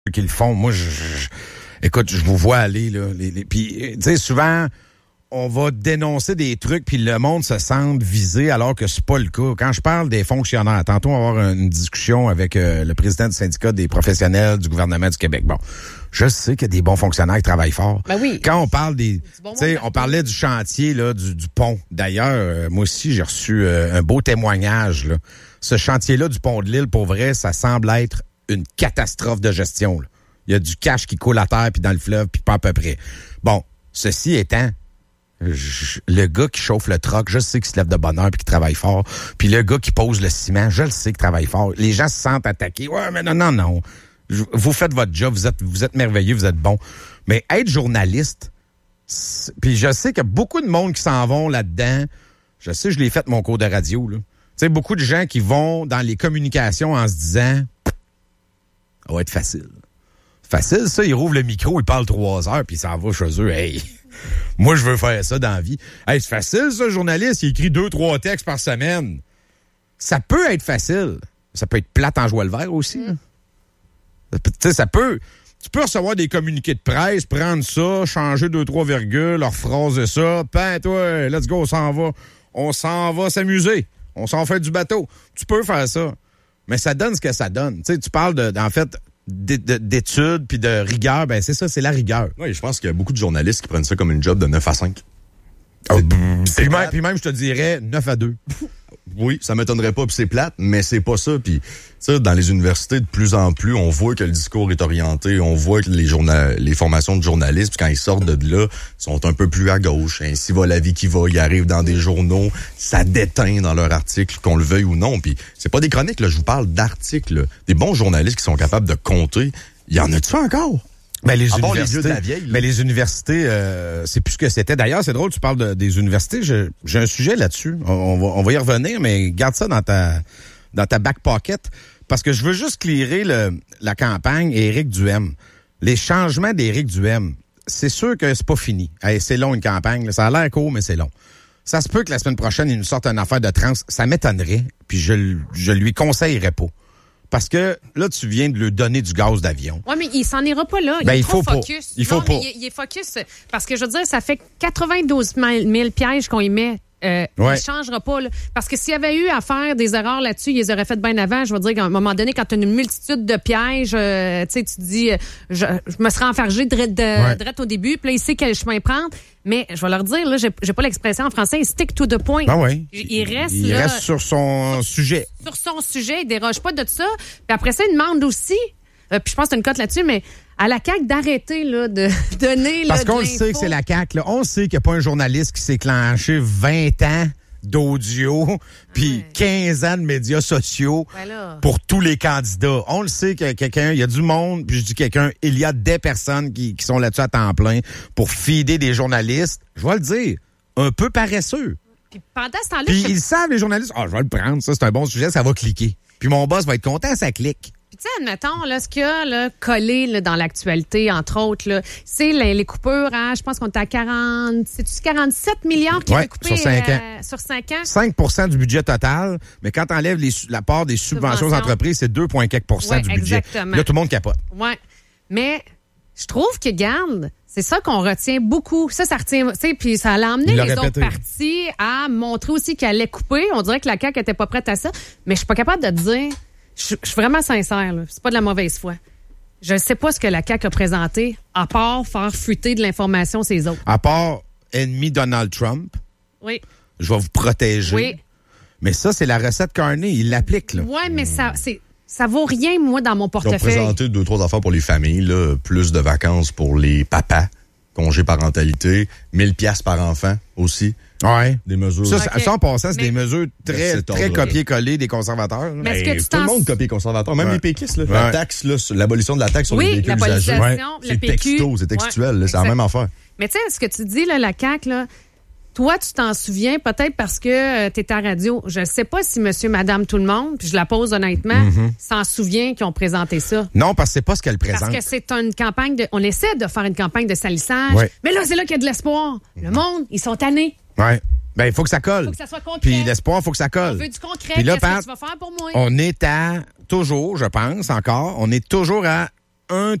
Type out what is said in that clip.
qui le font. Moi, écoute, je vous vois aller, là. Puis, tu sais, souvent, on va dénoncer des trucs, puis le monde se sent visé alors que c'est pas le cas. Quand je parle des fonctionnaires, tantôt, on va avoir une discussion avec le président du syndicat des professionnels du gouvernement du Québec. Bon, je sais qu'il y a des bons fonctionnaires qui travaillent fort. Ben oui. Quand on parle des... Bon, tu sais, on parlait du chantier, là, du pont. D'ailleurs, moi aussi, j'ai reçu un beau témoignage, là. Ce chantier-là du pont de l'île, pour vrai, ça semble être une catastrophe de gestion, là. Il y a du cash qui coule à terre, puis dans le fleuve, puis pas à peu près. Bon, ceci étant... le gars qui chauffe le truck, je sais qu'il se lève de bonne heure puis qu'il travaille fort. Puis le gars qui pose le ciment, je le sais qu'il travaille fort. Les gens se sentent attaqués. Ouais, mais non. Vous faites votre job, vous êtes merveilleux, vous êtes bon. Mais être journaliste, puis je sais qu'il y a beaucoup de monde qui s'en vont là-dedans. Je sais, je l'ai fait mon cours de radio, là. Tu sais, beaucoup de gens qui vont dans les communications en se disant ça va être facile. Facile, ça, ils rouvrent le micro, ils parlent 3 heures, puis ils s'en vont chez eux. Hey! Moi, je veux faire ça dans la vie. Hey, c'est facile, ça, journaliste. Il écrit 2-3 textes par semaine. Ça peut être facile. Ça peut être plate en joie le vert aussi. Tu sais, ça peut... Tu peux recevoir des communiqués de presse, prendre ça, changer 2-3 virgules, leur phraser ça. Toi, let's go, on s'en va. On s'en va s'amuser. On s'en fait du bateau. Tu peux faire ça. Mais ça donne ce que ça donne. Tu sais, tu parles en fait... d'études puis de rigueur, ben c'est ça, c'est la rigueur. Oui, je pense qu'il y a beaucoup de journalistes qui prennent ça comme une job de 9 à 5. Puis même, je te dirais 9 à 2. Oui, ça m'étonnerait pas, puis c'est plate, mais c'est pas ça. Puis ça, dans les universités, de plus en plus, on voit que le discours est orienté, on voit que les formations de journalistes, quand ils sortent de là, sont un peu plus à gauche. Ainsi va la vie qui va, ils arrivent dans des journaux, ça déteint dans leur article, qu'on le veuille ou non. Puis c'est pas des chroniques, là, je vous parle d'articles, là. Des bons journalistes qui sont capables de compter. Il y en a-tu encore? Ben, les universités, universités, les vieux de la vieille, mais les universités, c'est plus ce que c'était. D'ailleurs, c'est drôle, tu parles des universités. J'ai un sujet là-dessus. On va y revenir, mais garde ça dans ta back pocket. Parce que je veux juste clearer la campagne et Éric Duhaime. Les changements d'Éric Duhaime, c'est sûr que c'est pas fini. Hey, c'est long une campagne. Là. Ça a l'air court, mais c'est long. Ça se peut que la semaine prochaine, il nous sorte une affaire de trans. Ça m'étonnerait, puis je lui conseillerais pas. Parce que là, tu viens de lui donner du gaz d'avion. Oui, mais il s'en ira pas là. Ben, il est faut trop focus. Pas. Il faut pas. Il est focus. Parce que je veux dire, ça fait 92 000 pièges qu'on y met. Il ne changera pas. Là. Parce que s'il y avait eu à faire des erreurs là-dessus, ils les auraient fait bien avant. Je veux dire qu'à un moment donné, quand tu as une multitude de pièges, tu te dis, je me serais enfargé direct au début, puis là, il sait quel chemin prendre. Mais je vais leur dire, là, j'ai pas l'expression en français, stick to the point. Ben oui. Il reste sur son sujet. Sur son sujet, il déroge pas de ça. Puis après ça, il demande aussi, puis je pense que tu as une cote là-dessus, mais à la CAQ d'arrêter là, de donner... Parce qu'on le sait que c'est la CAQ. Là. On sait qu'il n'y a pas un journaliste qui s'est clenché 20 ans d'audio puis 15 ans de médias sociaux pour tous les candidats. On le sait qu'il y a quelqu'un, il y a du monde, puis je dis quelqu'un, il y a des personnes qui sont là-dessus à temps plein pour feeder des journalistes, je vais le dire, un peu paresseux. Puis pendant ce temps-là... Puis ils savent, les journalistes, je vais le prendre, ça c'est un bon sujet, ça va cliquer. Puis mon boss va être content, ça clique. Puis tu sais, admettons, là, ce qu'il y a là, collé là, dans l'actualité, entre autres, là, c'est les coupures, je pense qu'on est à 47 milliards qui ont été coupés sur 5 ans. 5 du budget total, mais quand tu enlèves la part des subventions aux entreprises, c'est 2,4 du budget. Exactement. Là, tout le monde capote. Oui, mais je trouve que, garde, c'est ça qu'on retient beaucoup. Ça retient, tu sais, puis ça a emmené les autres partis à montrer aussi qu'elle allait couper. On dirait que la CAQ était pas prête à ça, mais je suis pas capable de te dire... Je suis vraiment sincère, là. C'est pas de la mauvaise foi. Je ne sais pas ce que la CAQ a présenté, à part faire fuiter de l'information ses autres. À part ennemi Donald Trump. Oui. Je vais vous protéger. Oui. Mais ça, c'est la recette Carney. Il l'applique, là. Oui, mais ça vaut rien, moi, dans mon portefeuille. Ils ont présenté 2-3 affaires pour les familles, là. Plus de vacances pour les papas, congé parentalité, 1000 $ par enfant aussi. Ouais. Des mesures. Ça en passant, c'est des mesures très copier-coller des conservateurs. Mais est-ce que tu tout le monde copie conservateur, même les péquistes. Là. La taxe, là, l'abolition de la taxe sur les véhicules usagés. C'est texto, c'est textuel, là, c'est la même affaire. Mais tu sais, ce que tu dis, là, la CAQ, là, toi, tu t'en souviens peut-être parce que tu es à radio. Je ne sais pas si monsieur, madame, tout le monde, puis je la pose honnêtement, s'en souvient qu'ils ont présenté ça. Non, parce que c'est pas ce qu'elle présente. Parce que c'est une campagne on essaie de faire une campagne de salissage. Ouais. Mais là, c'est là qu'il y a de l'espoir. Le monde, ils sont tannés. Oui. Ben, il faut que ça colle. Il faut que ça soit concret. Puis l'espoir, il faut que ça colle. On veut du concret. Puis là, qu'est-ce que tu vas faire pour moi? On est toujours, je pense, encore, on est toujours à un